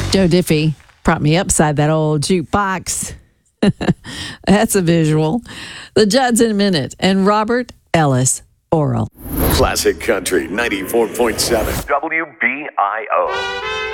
Joe Diffie propped me upside that old jukebox. That's a visual. The Judds in a minute, and Robert Ellis Oral. Classic Country 94.7 WBIO.